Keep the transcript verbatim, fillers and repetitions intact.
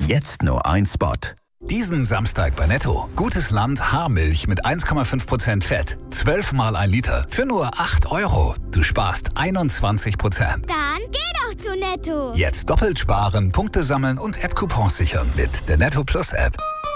Jetzt nur ein Spot. Diesen Samstag bei Netto. Gutes Land Haarmilch mit eins Komma fünf Prozent Fett. zwölf Mal ein Liter für nur acht Euro. Du sparst einundzwanzig Prozent. Dann geh doch zu Netto. Jetzt doppelt sparen, Punkte sammeln und App-Coupons sichern mit der Netto Plus App.